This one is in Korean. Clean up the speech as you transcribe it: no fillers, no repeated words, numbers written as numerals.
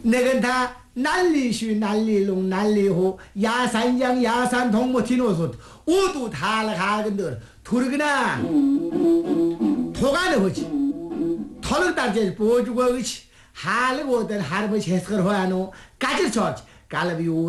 내건 다 난리슈 난리롱 난리호 야산장 야산 동무 디노소 오도 달가근들 두르그나 도가는 거지 털을 따지 보주고 그치 할고 오던 할아버지 해석을 하노 까질 쳐 깔비